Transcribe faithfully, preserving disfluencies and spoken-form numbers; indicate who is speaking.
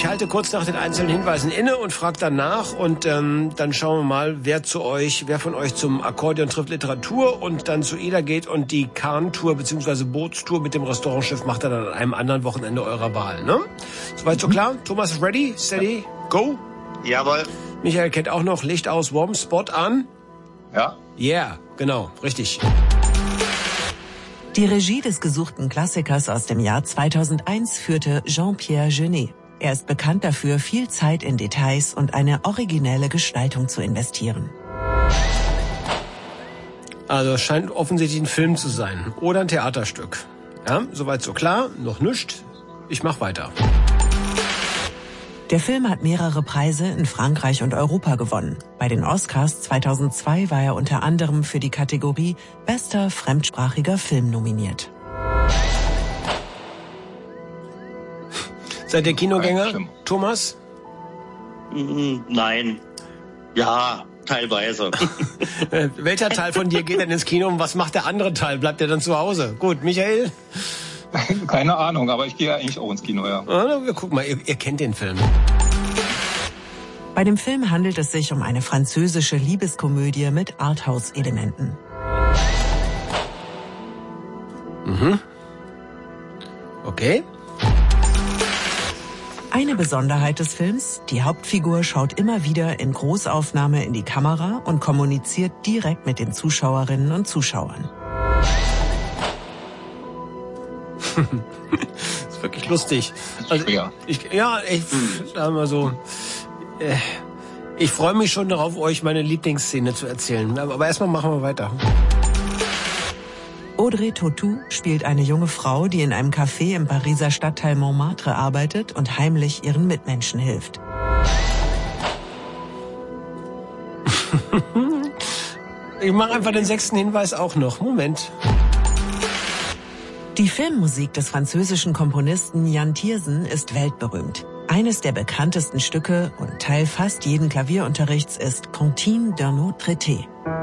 Speaker 1: Ich halte kurz nach den einzelnen Hinweisen inne und frage danach und ähm, dann schauen wir mal, wer zu euch, wer von euch zum Akkordeon trifft Literatur und dann zu Ida geht und die Kahn-Tour bzw. Bootstour mit dem Restaurantschiff macht er dann an einem anderen Wochenende eurer Wahl. Ne? Soweit so klar? Thomas ist ready? Steady? Go?
Speaker 2: Jawohl.
Speaker 1: Michael kennt auch noch Licht aus, Warm Spot an.
Speaker 2: Ja.
Speaker 1: Yeah, genau, richtig.
Speaker 3: Die Regie des gesuchten Klassikers aus dem Jahr zweitausendeins führte Jean-Pierre Jeunet. Er ist bekannt dafür, viel Zeit in Details und eine originelle Gestaltung zu investieren.
Speaker 1: Also es scheint offensichtlich ein Film zu sein oder ein Theaterstück. Ja, soweit so klar, noch nichts. Ich mach weiter.
Speaker 3: Der Film hat mehrere Preise in Frankreich und Europa gewonnen. Bei den Oscars zweitausendzwei war er unter anderem für die Kategorie Bester fremdsprachiger Film nominiert.
Speaker 1: Seid ihr Kinogänger, Thomas?
Speaker 2: Nein. Ja, teilweise.
Speaker 1: Welcher Teil von dir geht denn ins Kino und was macht der andere Teil? Bleibt der dann zu Hause? Gut, Michael?
Speaker 4: Keine Ahnung, aber ich gehe ja eigentlich auch ins Kino, ja.
Speaker 1: Ah, guck mal, ihr, ihr kennt den Film.
Speaker 3: Bei dem Film handelt es sich um eine französische Liebeskomödie mit Arthouse-Elementen.
Speaker 1: Mhm. Okay.
Speaker 3: Eine Besonderheit des Films, die Hauptfigur schaut immer wieder in Großaufnahme in die Kamera und kommuniziert direkt mit den Zuschauerinnen und Zuschauern.
Speaker 1: Das ist wirklich lustig. Also, ich, ja, ich, sagen wir so, äh, ich freue mich schon darauf, euch meine Lieblingsszene zu erzählen. Aber erstmal machen wir weiter.
Speaker 3: Audrey Tautou spielt eine junge Frau, die in einem Café im Pariser Stadtteil Montmartre arbeitet und heimlich ihren Mitmenschen hilft.
Speaker 1: Ich mache einfach den sechsten Hinweis auch noch. Moment.
Speaker 3: Die Filmmusik des französischen Komponisten Jan Tiersen ist weltberühmt. Eines der bekanntesten Stücke und Teil fast jeden Klavierunterrichts ist Cantine d'un autre traité.